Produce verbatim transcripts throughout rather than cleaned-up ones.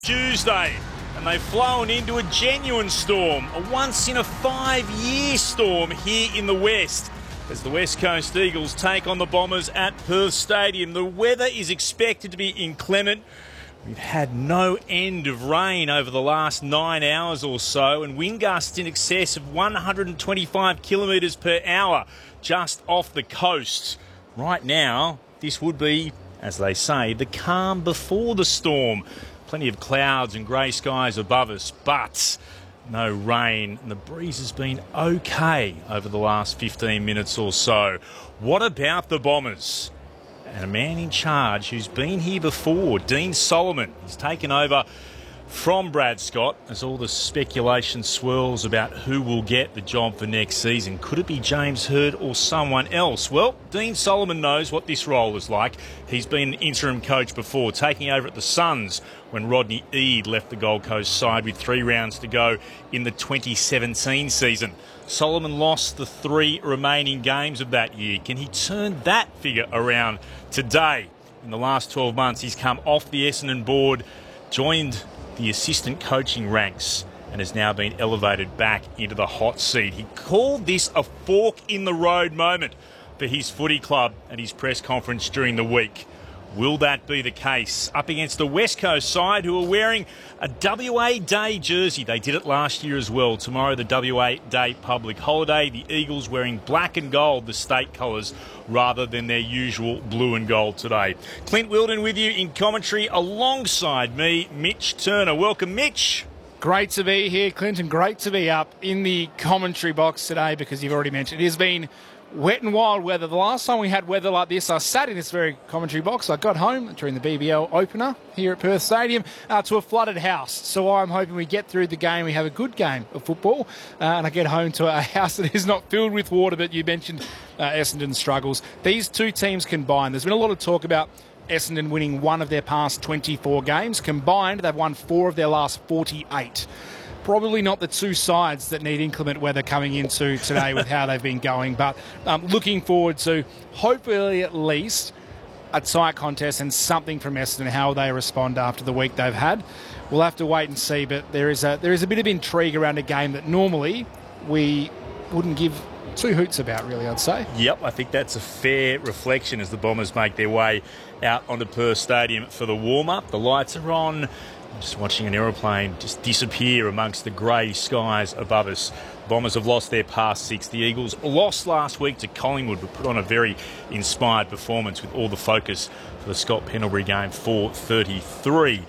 Tuesday, and they've flown into a genuine storm, a once-in-a-five-year storm here in the West, as the West Coast Eagles take on the Bombers at Perth Stadium. The weather is expected to be inclement. We've had no end of rain over the last nine hours or so, and wind gusts in excess of one hundred twenty-five kilometres per hour just off the coast. Right now, this would be, as they say, the calm before the storm. Plenty of clouds and grey skies above us, but no rain. And the breeze has been okay over the last fifteen minutes or so. What about the Bombers? And a man in charge who's been here before, Dean Solomon. He's taken over from Brad Scott as all the speculation swirls about who will get the job for next season. Could it be James Hird or someone else? Well, Dean Solomon knows what this role is like. He's been an interim coach before, taking over at the Suns when Rodney Eade left the Gold Coast side with three rounds to go in the twenty seventeen season. Solomon lost the three remaining games of that year. Can he turn that figure around today? In the last twelve months, he's come off the Essendon board, joined the assistant coaching ranks, and has now been elevated back into the hot seat. He called this a fork in the road moment for his footy club at his press conference during the week. Will that be the case? Up against the West Coast side, who are wearing a W A Day jersey. They did it last year as well. Tomorrow, the W A Day public holiday. The Eagles wearing black and gold, the state colours, rather than their usual blue and gold today. Clint Wilden with you in commentary alongside me, Mitch Turner. Welcome, Mitch. Great to be here, Clinton. Great to be up in the commentary box today, because you've already mentioned it has been wet and wild weather. The last time we had weather like this, I sat in this very commentary box. I got home during the B B L opener here at Perth Stadium uh, to a flooded house. So I'm hoping we get through the game, we have a good game of football, uh, and I get home to a house that is not filled with water. But you mentioned uh, Essendon's struggles. These two teams combined, there's been a lot of talk about Essendon winning one of their past twenty-four games. Combined, they've won four of their last forty-eight. Probably not the two sides that need inclement weather coming into today with how they've been going, but um, looking forward to hopefully at least a tight contest and something from Essendon, how they respond after the week they've had. We'll have to wait and see, but there is a there is a bit of intrigue around a game that normally we wouldn't give two hoots about, really, I'd say. Yep, I think that's a fair reflection as the Bombers make their way out onto Perth Stadium for the warm-up. The lights are on. Just watching an aeroplane just disappear amongst the grey skies above us. Bombers have lost their past six. The Eagles lost last week to Collingwood, but put on a very inspired performance with all the focus for the Scott Pendlebury game, four thirty-three.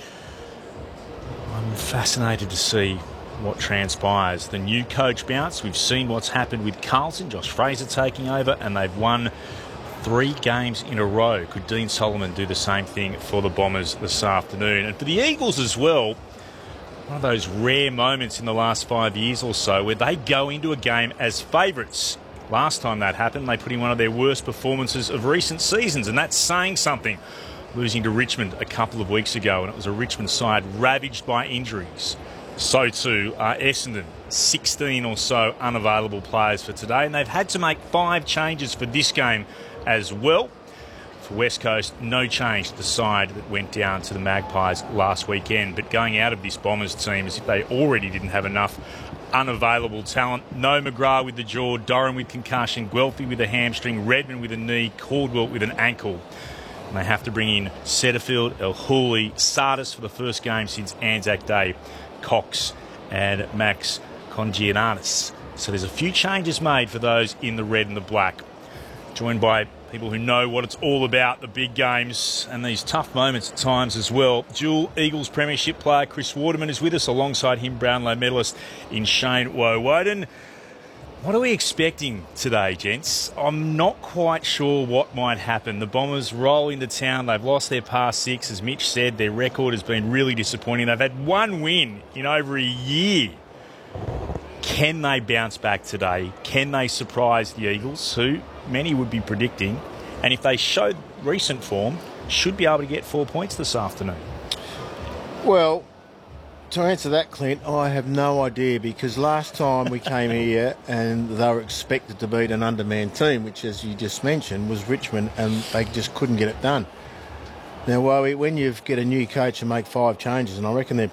I'm fascinated to see what transpires. The new coach bounce. We've seen what's happened with Carlton, Josh Fraser taking over, and they've won three games in a row. Could Dean Solomon do the same thing for the Bombers this afternoon? And for the Eagles as well, one of those rare moments in the last five years or so where they go into a game as favourites. Last time that happened, they put in one of their worst performances of recent seasons, and that's saying something. Losing to Richmond a couple of weeks ago, and it was a Richmond side ravaged by injuries. So too are Essendon. sixteen or so unavailable players for today, and they've had to make five changes for this game as well. For West Coast, no change to the side that went down to the Magpies last weekend. But going out of this Bombers team as if they already didn't have enough unavailable talent. No McGrath with the jaw, Doran with concussion, Guelphy with a hamstring, Redmond with a knee, Caldwell with an ankle. And they have to bring in Setterfield, El Houli, Sardis for the first game since Anzac Day, Cox and Max Congiananis. So there's a few changes made for those in the red and the black. Joined by people who know what it's all about, the big games and these tough moments at times as well. Dual Eagles Premiership player Chris Waterman is with us, alongside him Brownlow medalist in Shane Woewodin. What are we expecting today, gents? I'm not quite sure what might happen. The Bombers roll into town. They've lost their past six. As Mitch said, their record has been really disappointing. They've had one win in over a year. Can they bounce back today? Can they surprise the Eagles, who many would be predicting, and if they show recent form, should be able to get four points this afternoon? Well, to answer that, Clint, I have no idea, because last time we came here and they were expected to beat an undermanned team, which, as you just mentioned, was Richmond, and they just couldn't get it done. Now, Wowie, when you get a new coach and make five changes, and I reckon they're